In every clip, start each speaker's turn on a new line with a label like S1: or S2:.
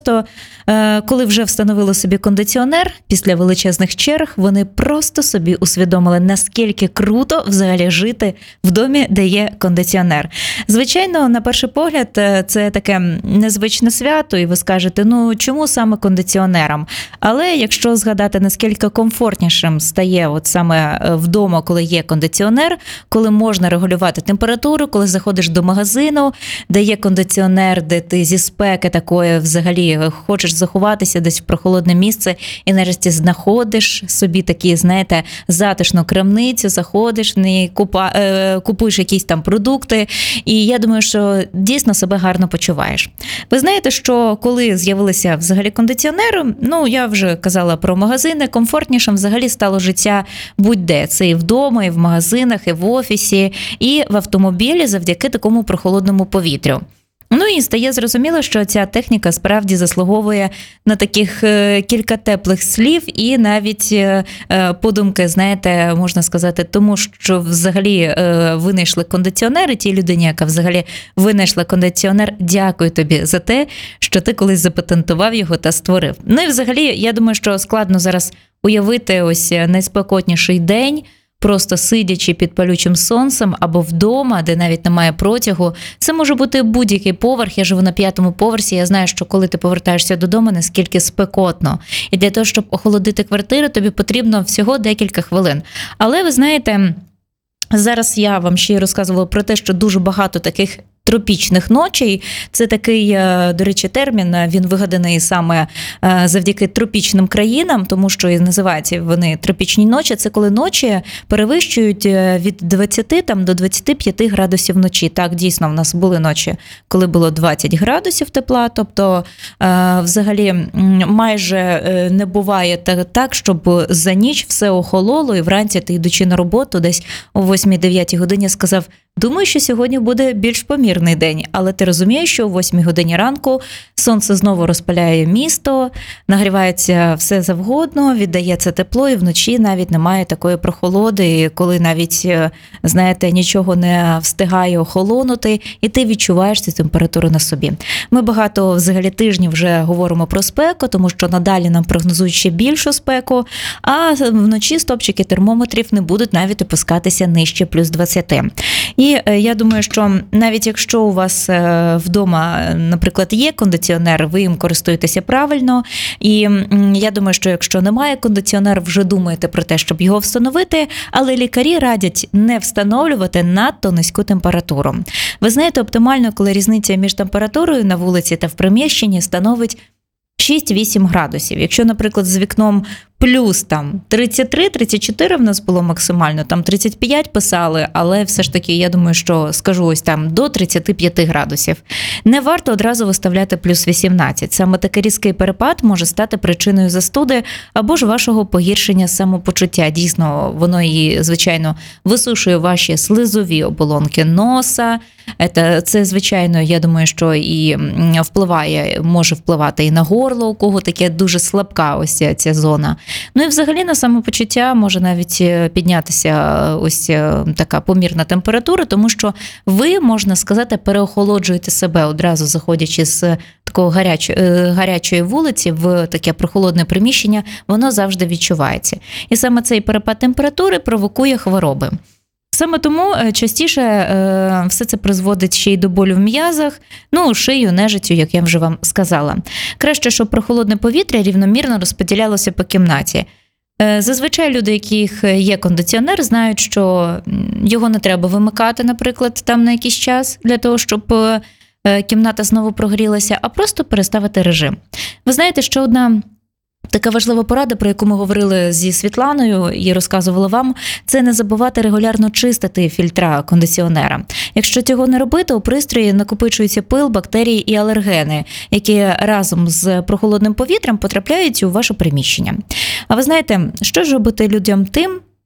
S1: Коли вже встановили собі кондиціонер, після величезних черг, вони просто собі усвідомили, наскільки круто взагалі жити в домі, де є кондиціонер. Звичайно, на перший погляд, це таке незвичне свято, і ви скажете, ну чому саме кондиціонером? Але якщо згадати, наскільки комфортнішим стає от саме вдома, коли є кондиціонер, коли можна регулювати температуру, коли заходиш до магазину, де є кондиціонер, де ти зі спеки такої взагалі хочеш заховатися десь в прохолодне місце і нарешті знаходиш собі такі, знаєте, затишну крамницю, заходиш в неї, купуєш якісь там продукти, і я думаю, що дійсно себе гарно почуваєш. Ви знаєте, що коли з'явилися взагалі кондиціонери, ну я вже казала про магазини, комфортнішим взагалі стало життя будь-де. Це і вдома, і в магазинах, і в офісі, і в автомобілі завдяки такому прохолодному повітрю. Ну і стає зрозуміло, що ця техніка справді заслуговує на таких кілька теплих слів і навіть подумки, знаєте, можна сказати, тому що взагалі винайшли кондиціонер, і тій людині, яка взагалі винайшла кондиціонер, дякую тобі за те, що ти колись запатентував його та створив. Ну і взагалі, я думаю, що складно зараз уявити ось найспекотніший день, просто сидячи під палючим сонцем або вдома, де навіть немає протягу. Це може бути будь-який поверх. Я живу на 5-му поверсі, я знаю, що коли ти повертаєшся додому, наскільки спекотно. І для того, щоб охолодити квартиру, тобі потрібно всього декілька хвилин. Але ви знаєте, зараз я вам ще й розказувала про те, що дуже багато таких тропічних ночей. Це такий, до речі, термін, він вигаданий саме завдяки тропічним країнам, тому що і називаються вони тропічні ночі. Це коли ночі перевищують від 20 до 25 градусів вночі. Так, дійсно, в нас були ночі, коли було 20 градусів тепла, тобто взагалі майже не буває так, щоб за ніч все охололо і вранці ти, йдучи на роботу, десь о 8-9 годині сказав: думаю, що сьогодні буде більш помірний день, але ти розумієш, що о 8 годині ранку сонце знову розпаляє місто, нагрівається все завгодно, віддається тепло, і вночі навіть немає такої прохолоди, коли навіть, знаєте, нічого не встигає охолонути, і ти відчуваєш цю температуру на собі. Ми багато взагалі тижнів вже говоримо про спеку, тому що надалі нам прогнозують ще більшу спеку, а вночі стопчики термометрів не будуть навіть опускатися нижче плюс 20. І я думаю, що навіть якщо у вас вдома, наприклад, є кондиціонер, ви їм користуєтеся правильно. І я думаю, що якщо немає кондиціонера, вже думаєте про те, щоб його встановити, але лікарі радять не встановлювати надто низьку температуру. Ви знаєте, оптимально, коли різниця між температурою на вулиці та в приміщенні становить 6-8 градусів. Якщо, наприклад, з вікном плюс там 33-34 в нас було максимально, там 35 писали, але все ж таки, я думаю, що скажу ось там до 35 градусів. Не варто одразу виставляти плюс 18. Саме такий різкий перепад може стати причиною застуди або ж вашого погіршення самопочуття. Дійсно, воно і, звичайно, висушує ваші слизові оболонки носа. Це, звичайно, я думаю, що і може впливати і на горло, у кого таке дуже слабка ось ця зона. Ну і взагалі на самопочуття може навіть піднятися ось така помірна температура, тому що ви, можна сказати, переохолоджуєте себе одразу, заходячи з такого гарячої вулиці в таке прохолодне приміщення, воно завжди відчувається. І саме цей перепад температури провокує хвороби. Саме тому частіше все це призводить ще й до болю в м'язах, шию, нежиттю, як я вже вам сказала. Краще, щоб прохолодне повітря рівномірно розподілялося по кімнаті. Зазвичай люди, яких є кондиціонер, знають, що його не треба вимикати, наприклад, там на якийсь час, для того, щоб кімната знову прогрілася, а просто переставити режим. Ви знаєте, що одна така важлива порада, про яку ми говорили зі Світланою і розказувала вам, це не забувати регулярно чистити фільтра кондиціонера. Якщо цього не робити, у пристрої накопичується пил, бактерії і алергени, які разом з прохолодним повітрям потрапляють у ваше приміщення. А ви знаєте, що ж робити людям тим,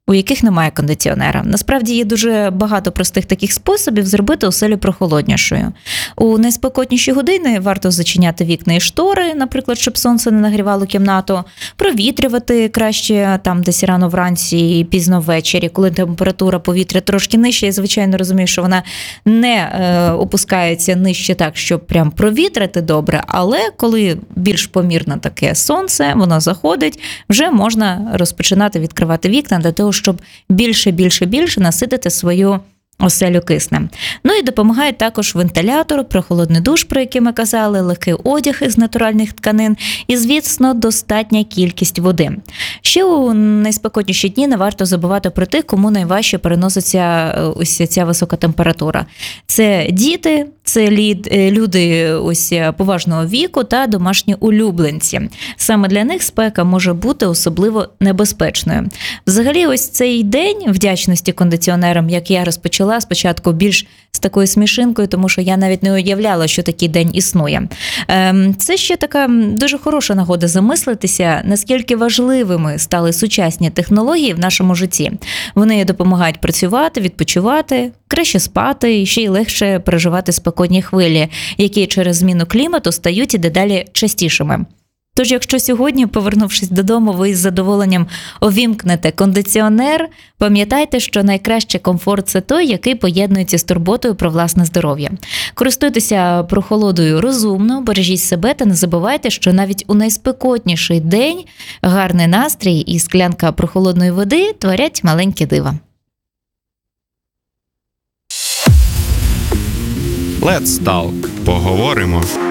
S1: у яких немає кондиціонера. Насправді є дуже багато простих таких способів зробити оселю прохолоднішою. У найспекотніші години варто зачиняти вікна і штори, наприклад, щоб сонце не нагрівало кімнату, провітрювати краще там десь рано вранці і пізно ввечері, коли температура повітря трошки нижча. Я, звичайно, розумію, що вона не опускається нижче так, щоб прям провітрити добре, але коли більш помірне таке сонце, воно заходить, вже можна розпочинати відкривати вікна для того, щоб більше наситити свою оселю киснем. Ну і допомагає також вентилятор, прохолодний душ, про який ми казали, легкий одяг із натуральних тканин і, звісно, достатня кількість води. Ще у найспекотніші дні не варто забувати про тих, кому найважче переноситься ось ця висока температура. Це діти, це люди ось поважного віку та домашні улюбленці. Саме для них спека може бути особливо небезпечною. Взагалі, ось цей день вдячності кондиціонерам, як я розпочала спочатку більш з такою смішинкою, тому що я навіть не уявляла, що такий день існує. Це ще така дуже хороша нагода замислитися, наскільки важливими стали сучасні технології в нашому житті. Вони допомагають працювати, відпочивати, краще спати і ще й легше переживати спекотні хвилі, які через зміну клімату стають і дедалі частішими. Тож, якщо сьогодні, повернувшись додому, ви із задоволенням увімкнете кондиціонер, пам'ятайте, що найкращий комфорт – це той, який поєднується з турботою про власне здоров'я. Користуйтеся прохолодою розумно, бережіть себе та не забувайте, що навіть у найспекотніший день гарний настрій і склянка прохолодної води творять маленькі дива.
S2: Let's Talk. Поговоримо.